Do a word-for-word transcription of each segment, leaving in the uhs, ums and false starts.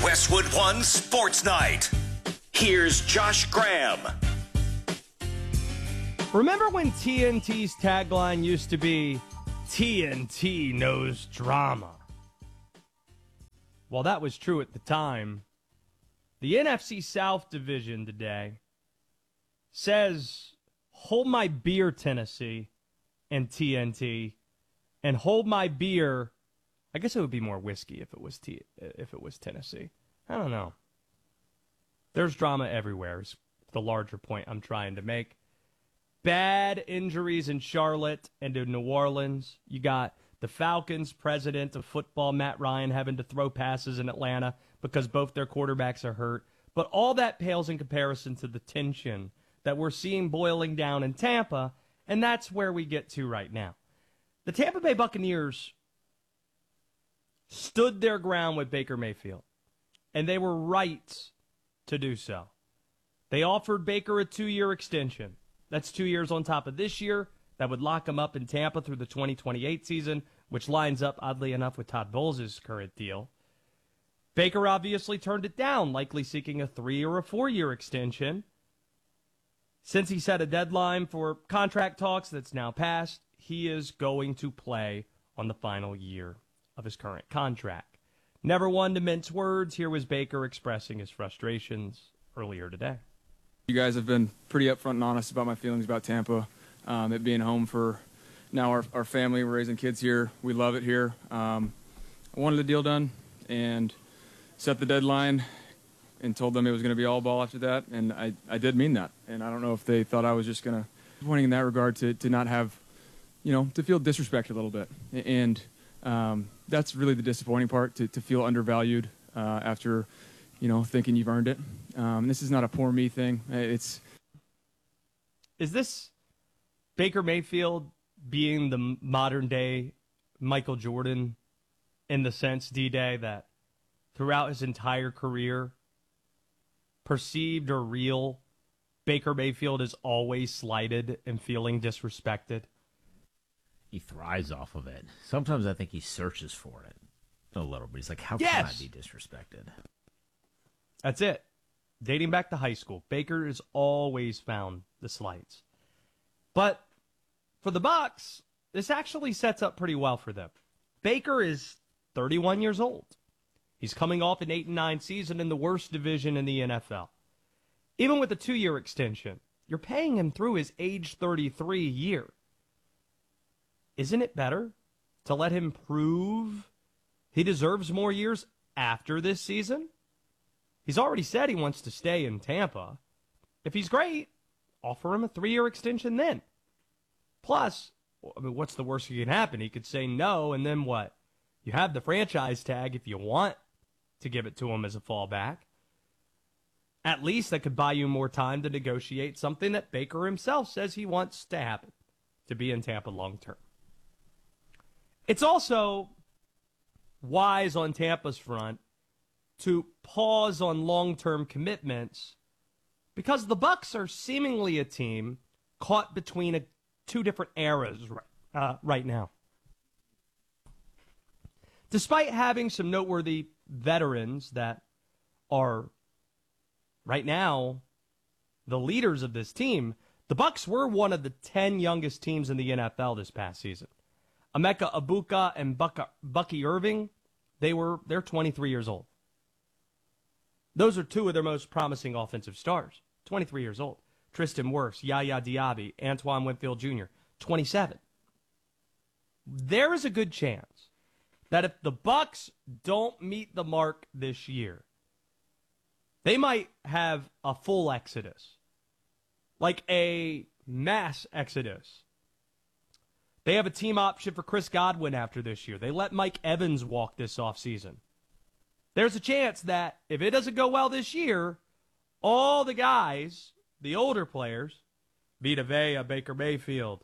Westwood One Sports Night. Here's Josh Graham. Remember when T N T's tagline used to be, T N T knows drama? Well, that was true at the time. The N F C South division today says, hold my beer, Tennessee, and T N T, and hold my beer. I guess it would be more whiskey if it was T- if it was Tennessee. I don't know. There's drama everywhere is the larger point I'm trying to make. Bad injuries in Charlotte and in New Orleans. You got the Falcons' president of football, Matt Ryan, having to throw passes in Atlanta because both their quarterbacks are hurt. But all that pales in comparison to the tension that we're seeing boiling down in Tampa, and that's where we get to right now. The Tampa Bay Buccaneers stood their ground with Baker Mayfield, and they were right to do so. They offered Baker a two-year extension. That's two years on top of this year. That would lock him up in Tampa through the twenty twenty-eight season, which lines up, oddly enough, with Todd Bowles' current deal. Baker obviously turned it down, likely seeking a three- or a four-year extension. Since he set a deadline for contract talks that's now passed, he is going to play on the final year of his current contract. Never one to mince words, here was Baker expressing his frustrations earlier today. You guys have been pretty upfront and honest about my feelings about Tampa. Um, it being home for now our, our family. We're raising kids here. We love it here. Um, I wanted the deal done and set the deadline and told them it was going to be all ball after that, and I, I did mean that. And I don't know if they thought I was just going to, pointing in that regard to, to not have, you know, to feel disrespected a little bit. And um, that's really the disappointing part, to, to feel undervalued uh, after, you know, thinking you've earned it. Um, this is not a poor me thing. It's. Is this Baker Mayfield being the modern day Michael Jordan in the sense, D-Day, that throughout his entire career, perceived or real, Baker Mayfield is always slighted and feeling disrespected? He thrives off of it. Sometimes I think he searches for it a little bit. He's like, how yes. can I be disrespected? That's it. Dating back to high school, Baker has always found the slights. But for the Bucs, this actually sets up pretty well for them. Baker is thirty-one years old. He's coming off an eight and nine season in the worst division in the N F L. Even with a two-year extension, you're paying him through his age thirty-three year. Isn't it better to let him prove he deserves more years after this season? He's already said he wants to stay in Tampa. If he's great, offer him a three-year extension then. Plus, I mean, what's the worst that can happen? He could say no, and then what? You have the franchise tag if you want to give it to him as a fallback. At least that could buy you more time to negotiate something that Baker himself says he wants to happen, to be in Tampa long term. It's also wise on Tampa's front to pause on long-term commitments because the Bucs are seemingly a team caught between a, two different eras uh, right now. Despite having some noteworthy veterans that are right now the leaders of this team, the Bucs were one of the ten youngest teams in the N F L this past season. Emeka Egbuka and Buck- Bucky Irving, they were they're twenty-three years old. Those are two of their most promising offensive stars, twenty-three years old. Tristan Wirfs, Yaya Diaby, Antoine Winfield Junior, twenty-seven. There is a good chance that if the Bucs don't meet the mark this year, they might have a full exodus, like a mass exodus. They have a team option for Chris Godwin after this year. They let Mike Evans walk this offseason. There's a chance that if it doesn't go well this year, all the guys, the older players, Vita Vea, Baker Mayfield,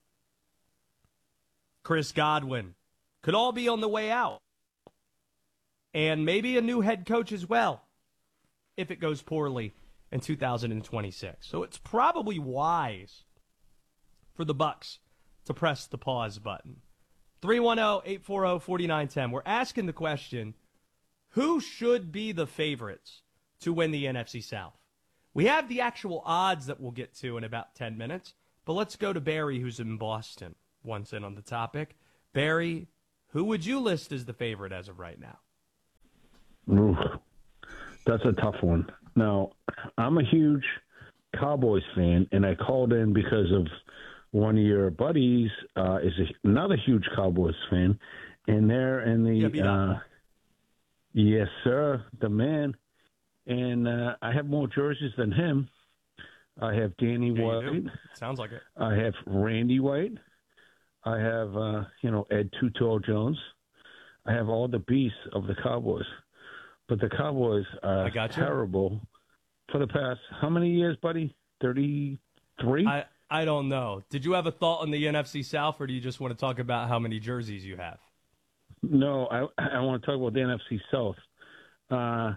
Chris Godwin, could all be on the way out. And maybe a new head coach as well, if it goes poorly in two thousand twenty-six. So it's probably wise for the Bucs to press the pause button. three one zero, eight four zero, four nine one zero. We're asking the question, who should be the favorites to win the N F C South? We have the actual odds that we'll get to in about ten minutes, but let's go to Barry, who's in Boston, once in on the topic. Barry, who would you list as the favorite as of right now? Oof, that's a tough one. Now, I'm a huge Cowboys fan, and I called in because of one of your buddies uh, is a, another huge Cowboys fan, and they're in the uh, yes, sir, the man. And uh, I have more jerseys than him. I have Danny Yeah, White. Sounds like it. I have Randy White. I have uh, you know Ed Too Tall Jones. I have all the beasts of the Cowboys. But the Cowboys are I got you. terrible for the past, how many years, buddy? thirty-three? I, I don't know. Did you have a thought on the N F C South, or do you just want to talk about how many jerseys you have? No, I I want to talk about the N F C South. Uh,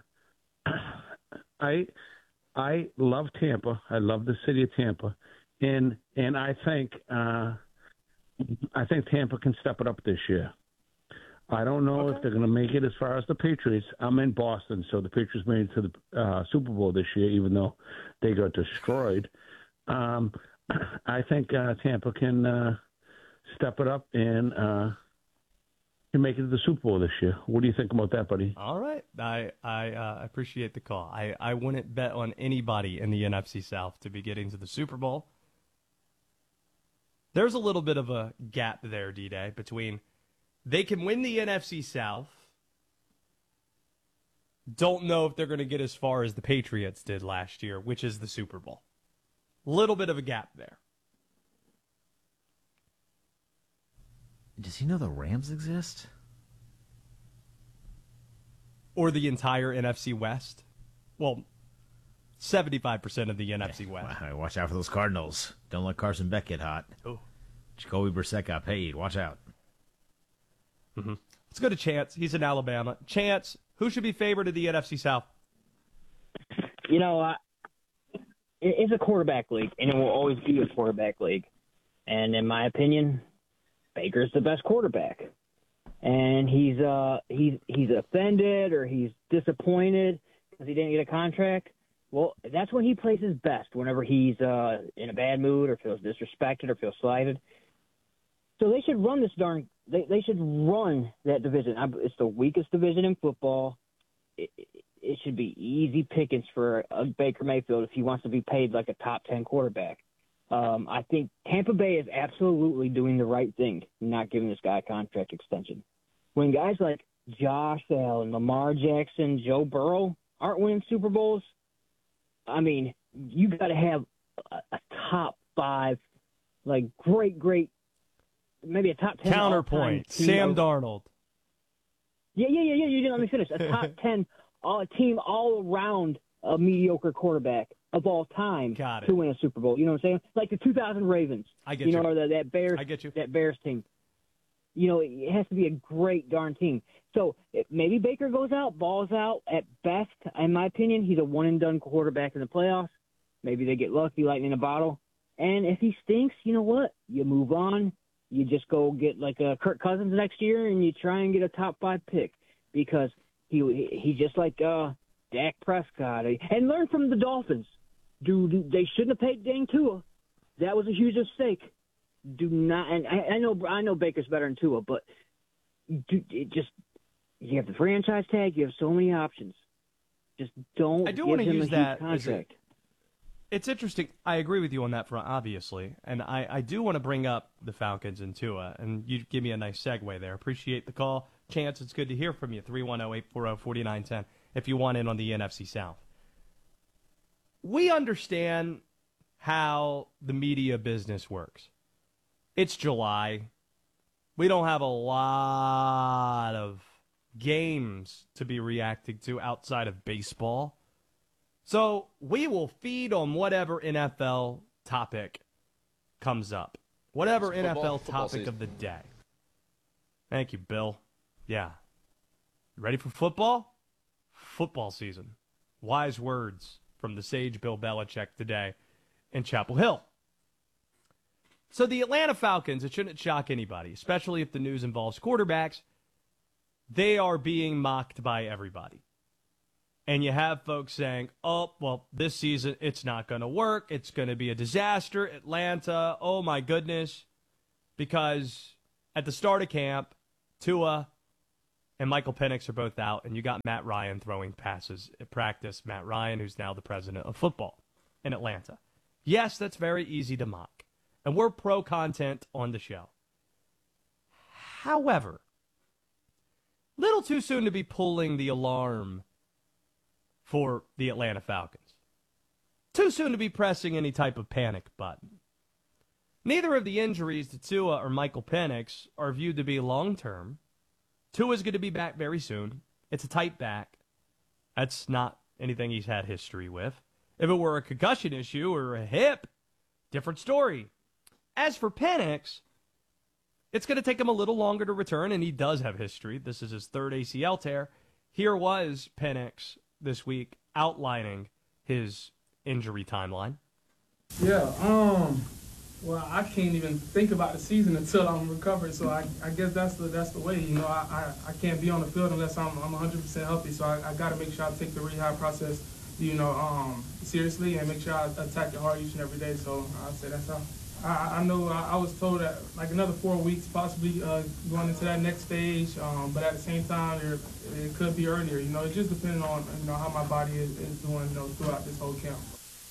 I I love Tampa. I love the city of Tampa, and and I think uh, I think Tampa can step it up this year. I don't know Okay. if they're going to make it as far as the Patriots. I'm in Boston, so the Patriots made it to the uh, Super Bowl this year, even though they got destroyed. Um, I think uh, Tampa can uh, step it up and uh, can make it to the Super Bowl this year. What do you think about that, buddy? All right. I I uh, appreciate the call. I, I wouldn't bet on anybody in the N F C South to be getting to the Super Bowl. There's a little bit of a gap there, D-Day, between they can win the N F C South. Don't know if they're going to get as far as the Patriots did last year, which is the Super Bowl. Little bit of a gap there. Does he know the Rams exist? Or the entire N F C West. Well, seventy-five percent of the N F C West. Wow, watch out for those Cardinals. Don't let Carson Beck get hot. Oh. Jacoby Brissett got paid. Watch out. Mm-hmm. Let's go to Chance. He's in Alabama. Chance, who should be favored of the N F C South? You know, uh, it- it's a quarterback league, and it will always be a quarterback league. And in my opinion, Baker's the best quarterback. And he's uh he's he's offended or he's disappointed because he didn't get a contract. Well, that's when he plays his best, whenever he's uh in a bad mood or feels disrespected or feels slighted. So they should run this darn they they should run that division. I- It's the weakest division in football. It, it, it should be easy pickings for uh, Baker Mayfield if he wants to be paid like a top ten quarterback. Um, I think Tampa Bay is absolutely doing the right thing, not giving this guy a contract extension. When guys like Josh Allen, Lamar Jackson, Joe Burrow aren't winning Super Bowls, I mean, you got to have a, a top five, like great, great, maybe a top ten Counterpoint. all-time team Sam of- Darnold. Yeah, yeah, yeah, yeah. You didn't let me finish. A top ten uh, team all around a mediocre quarterback of all time Got it. to win a Super Bowl. You know what I'm saying? Like the two thousand Ravens. I get you. know, you. or the, that Bears. I get you. That Bears team. You know, it has to be a great darn team. So if maybe Baker goes out, balls out. At best, in my opinion, he's a one and done quarterback in the playoffs. Maybe they get lucky, lightning in a bottle. And if he stinks, you know what? You move on. You just go get like a Kirk Cousins next year, and you try and get a top five pick because he he just like uh, Dak Prescott, and learn from the Dolphins. Do, do they shouldn't have paid Dane Tua? That was a huge mistake. Do not, and I, I know I know Baker's better than Tua, but do, it just you have the franchise tag. You have so many options. Just don't. I do give wanna him use a huge that as a- contract. It's interesting. I agree with you on that front, obviously. And I, I do want to bring up the Falcons and Tua, and you give me a nice segue there. Appreciate the call. Chance, it's good to hear from you. three one zero, eight four zero, four nine one zero if you want in on the N F C South. We understand how the media business works. It's July. We don't have a lot of games to be reacting to outside of baseball. So we will feed on whatever N F L topic comes up. Whatever It's football- N F L football topic season. of the day. Thank you, Bill. Yeah. Ready for football? Football season. Wise words from the sage Bill Belichick today in Chapel Hill. So the Atlanta Falcons, it shouldn't shock anybody, especially if the news involves quarterbacks. they are being mocked by everybody. And you have folks saying, oh, well, this season, it's not going to work. It's going to be a disaster. Atlanta, oh, my goodness. Because at the start of camp, Tua and Michael Penix are both out, and you got Matt Ryan throwing passes at practice. Matt Ryan, who's now the president of football in Atlanta. Yes, that's very easy to mock. And we're pro-content on the show. However, little too soon to be pulling the alarm for the Atlanta Falcons. Too soon to be pressing any type of panic button. Neither of the injuries to Tua or Michael Penix are viewed to be long-term. Tua's going to be back very soon. It's a tight back. That's not anything he's had history with. If it were a concussion issue or a hip, different story. As for Penix, it's going to take him a little longer to return, and he does have history. This is his third A C L tear. Here was Penix this week outlining his injury timeline. Yeah, um, well, I can't even think about the season until I'm recovered. So I, I guess that's the that's the way. You know, I, I, I can't be on the field unless I'm I'm one hundred percent healthy. So I, I got to make sure I take the rehab process, you know, um, seriously, and make sure I attack it hard each and every day. So I'd say that's how. I, I know I, I was told that like another four weeks, possibly uh, going into that next stage. Um, but at the same time, it, it could be earlier. You know, it just depends on you know how my body is, is doing you know, throughout this whole camp.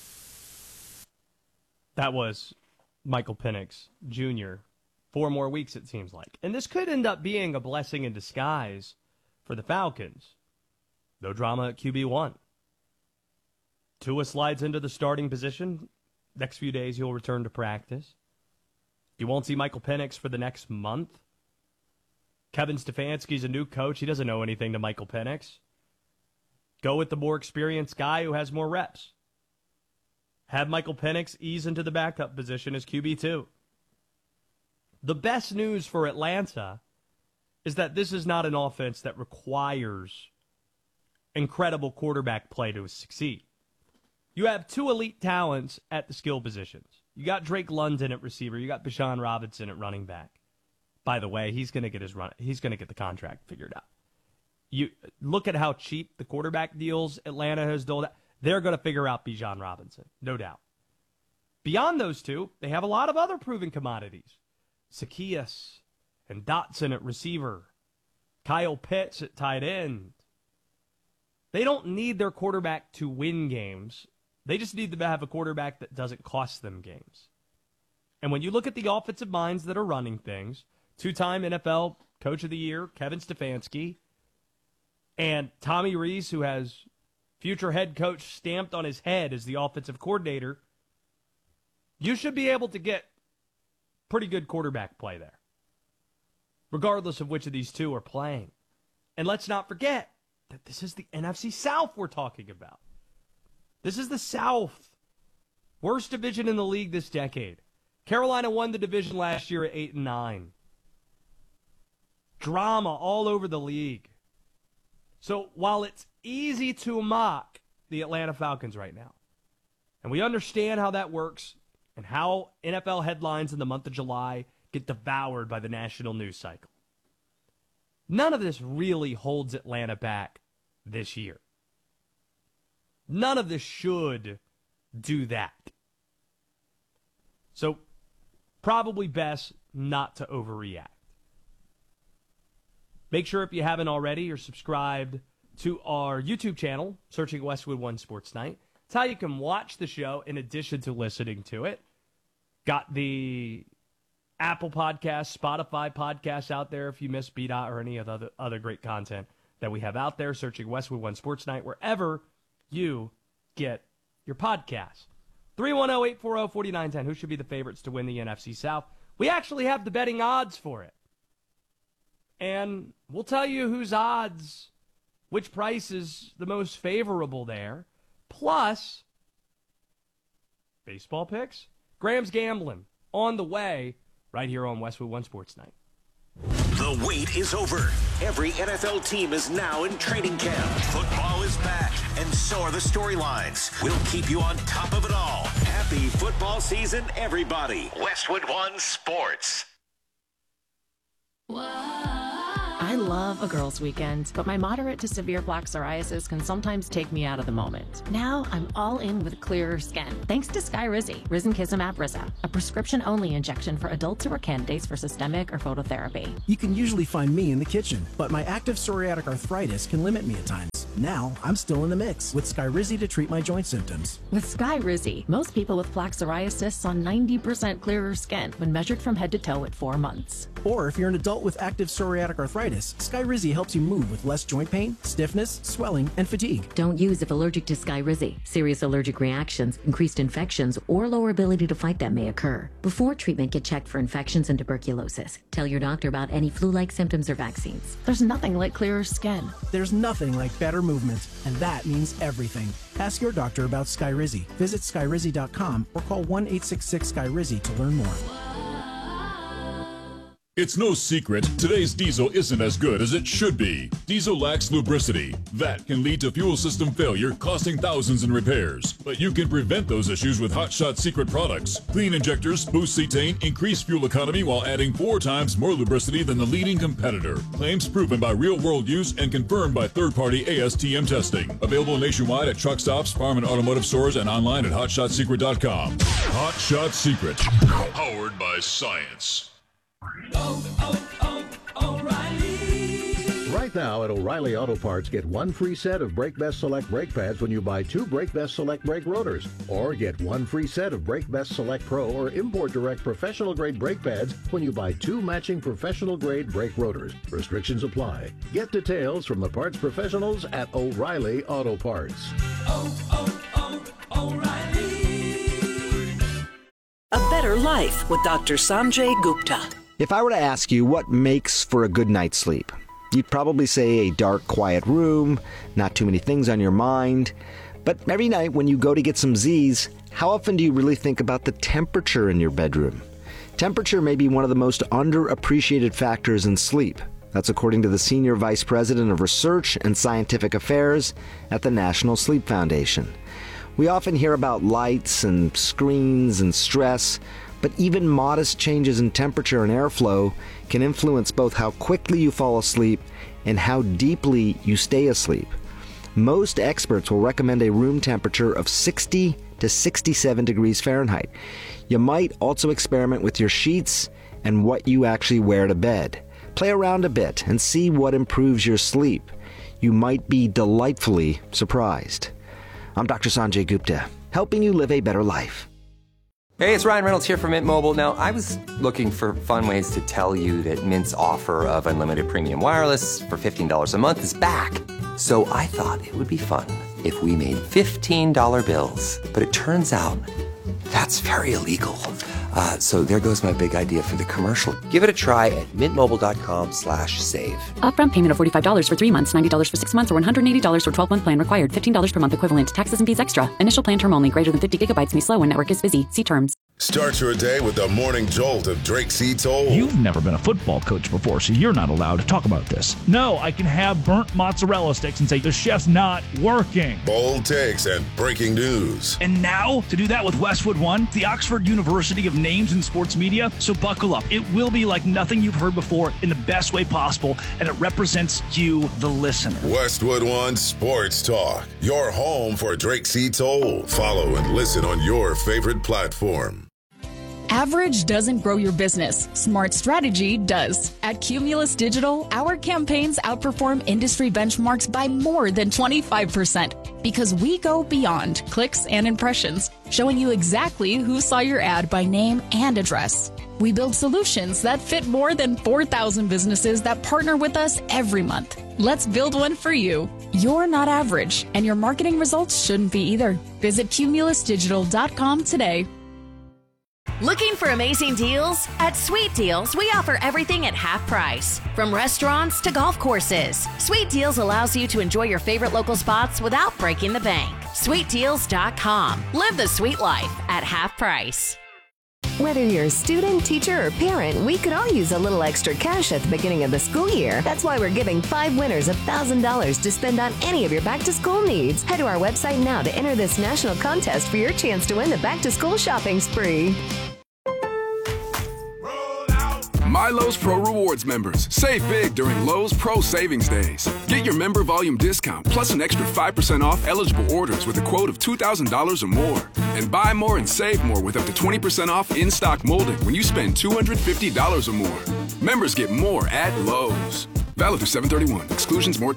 That was Michael Penix Junior Four more weeks, it seems like. And this could end up being a blessing in disguise for the Falcons. No drama at Q B one. Tua slides into the starting position. Next few days, he'll return to practice. You won't see Michael Penix for the next month. Kevin Stefanski's a new coach. He doesn't know anything to Michael Penix. Go with the more experienced guy who has more reps. Have Michael Penix ease into the backup position as Q B two. The best news for Atlanta is that this is not an offense that requires incredible quarterback play to succeed. You have two elite talents at the skill positions. You got Drake London at receiver. You got Bijan Robinson at running back. By the way, he's going to get his run. He's going to get the contract figured out. You look at how cheap the quarterback deals Atlanta has doled out. They're going to figure out Bijan Robinson, no doubt. Beyond those two, they have a lot of other proven commodities. Zaccheaus and Dotson at receiver. Kyle Pitts at tight end. They don't need their quarterback to win games. They just need to have a quarterback that doesn't cost them games. And when you look at the offensive minds that are running things, two-time N F L Coach of the Year, Kevin Stefanski, and Tommy Rees, who has future head coach stamped on his head as the offensive coordinator, you should be able to get pretty good quarterback play there, regardless of which of these two are playing. And let's not forget that this is the N F C South we're talking about. This is the South. Worst division in the league this decade. Carolina won the division last year at eight and nine. Drama all over the league. So while it's easy to mock the Atlanta Falcons right now, and we understand how that works and how N F L headlines in the month of July get devoured by the national news cycle, none of this really holds Atlanta back this year. None of this should do that. So, probably best not to overreact. Make sure if you haven't already, you're subscribed to our YouTube channel, searching Westwood One Sports Night. It's how you can watch the show in addition to listening to it. Got the Apple Podcasts, Spotify podcasts out there if you miss B Dot or any of the other, other great content that we have out there, searching Westwood One Sports Night, wherever you get your podcasts. three one zero, eight four zero, four nine one zero. Who should be the favorites to win the N F C South? We actually have the betting odds for it. And we'll tell you whose odds, which price is the most favorable there. Plus, baseball picks. Graham's Gambling on the way right here on Westwood One Sports Night. The wait is over. Every N F L team is now in training camp. Football is back, and so are the storylines. We'll keep you on top of it all. Happy football season, everybody. Westwood One Sports. I I love a girls' weekend, but my moderate to severe plaque psoriasis can sometimes take me out of the moment. Now I'm all in with clearer skin, thanks to Skyrizi, Risankizumab Riza, a prescription-only injection for adults who are candidates for systemic or phototherapy. You can usually find me in the kitchen, but my active psoriatic arthritis can limit me at times. Now, I'm still in the mix with Skyrizi to treat my joint symptoms. With Skyrizi, most people with plaque psoriasis saw ninety percent clearer skin when measured from head to toe at four months. Or if you're an adult with active psoriatic arthritis, Skyrizi helps you move with less joint pain, stiffness, swelling, and fatigue. Don't use if allergic to Skyrizi. Serious allergic reactions, increased infections, or lower ability to fight them may occur. Before treatment, get checked for infections and tuberculosis. Tell your doctor about any flu-like symptoms or vaccines. There's nothing like clearer skin. There's nothing like better movement, and that means everything. Ask your doctor about Skyrizi. Visit Skyrizi dot com or call one eight six six Skyrizi to learn more. It's no secret, today's diesel isn't as good as it should be. Diesel lacks lubricity. That can lead to fuel system failure, costing thousands in repairs. But you can prevent those issues with Hot Shot Secret products. Clean injectors, boost cetane, increase fuel economy while adding four times more lubricity than the leading competitor. Claims proven by real-world use and confirmed by third-party A S T M testing. Available nationwide at truck stops, farm and automotive stores, and online at hot shot secret dot com. Hot Shot Secret. Powered by science. Oh, oh, oh, O'Reilly. Right now at O'Reilly Auto Parts, get one free set of Brake Best Select brake pads when you buy two Brake Best Select brake rotors. Or get one free set of Brake Best Select Pro or Import Direct professional grade brake pads when you buy two matching professional grade brake rotors. Restrictions apply. Get details from the parts professionals at O'Reilly Auto Parts. Oh, oh, O'Reilly. A better life with Doctor Sanjay Gupta. If I were to ask you what makes for a good night's sleep, you'd probably say a dark, quiet room, not too many things on your mind. But every night when you go to get some Z's, how often do you really think about the temperature in your bedroom? Temperature may be one of the most underappreciated factors in sleep. That's according to the Senior Vice President of Research and Scientific Affairs at the National Sleep Foundation. We often hear about lights and screens and stress, but even modest changes in temperature and airflow can influence both how quickly you fall asleep and how deeply you stay asleep. Most experts will recommend a room temperature of sixty to sixty-seven degrees Fahrenheit. You might also experiment with your sheets and what you actually wear to bed. Play around a bit and see what improves your sleep. You might be delightfully surprised. I'm Doctor Sanjay Gupta, helping you live a better life. Hey, it's Ryan Reynolds here from Mint Mobile. Now, I was looking for fun ways to tell you that Mint's offer of unlimited premium wireless for fifteen dollars a month is back. So I thought it would be fun if we made fifteen dollar bills. But it turns out that's very illegal. Uh, so there goes my big idea for the commercial. Give it a try at mintmobile.com slash save. Upfront payment of forty-five dollars for three months, ninety dollars for six months, or one hundred eighty dollars for twelve-month plan required. fifteen dollars per month equivalent. Taxes and fees extra. Initial plan term only. Greater than fifty gigabytes may slow when network is busy. See terms. Start your day with the morning jolt of Drake C. Toll. You've never been a football coach before, so you're not allowed to talk about this. No, I can have burnt mozzarella sticks and say the chef's not working. Bold takes and breaking news. And now, to do that with Westwood One, the Oxford University of Names in Sports Media. So buckle up. It will be like nothing you've heard before in the best way possible, and it represents you, the listener. Westwood One Sports Talk. Your home for Drake C. Toll. Follow and listen on your favorite platform. Average doesn't grow your business. Smart strategy does. At Cumulus Digital, our campaigns outperform industry benchmarks by more than twenty-five percent because we go beyond clicks and impressions, showing you exactly who saw your ad by name and address. We build solutions that fit more than four thousand businesses that partner with us every month. Let's build one for you. You're not average, and your marketing results shouldn't be either. Visit cumulus digital dot com today. Looking for amazing deals? At Sweet Deals, we offer everything at half price. From restaurants to golf courses, Sweet Deals allows you to enjoy your favorite local spots without breaking the bank. sweet deals dot com. Live the sweet life at half price. Whether you're a student, teacher, or parent, we could all use a little extra cash at the beginning of the school year. That's why we're giving five winners one thousand dollars to spend on any of your back-to-school needs. Head to our website now to enter this national contest for your chance to win the back-to-school shopping spree. My Lowe's Pro Rewards members, save big during Lowe's Pro Savings Days. Get your member volume discount plus an extra five percent off eligible orders with a quote of two thousand dollars or more. And buy more and save more with up to twenty percent off in-stock molding when you spend two hundred fifty dollars or more. Members get more at Lowe's. Valid through seven thirty-one. Exclusions, more terms.